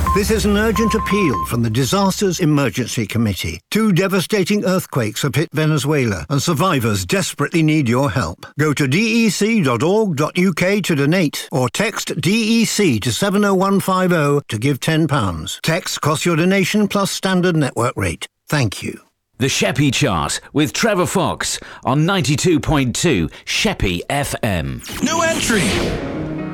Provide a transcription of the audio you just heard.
This is an urgent appeal from the Disasters Emergency Committee. 2 devastating earthquakes have hit Venezuela, and survivors desperately need your help. Go to dec.org.uk to donate, or text DEC to 70150 to give £10. Text costs your donation plus standard network rate. Thank you. The Sheppey Chart with Trevor Fox on 92.2 Sheppey FM. New entry!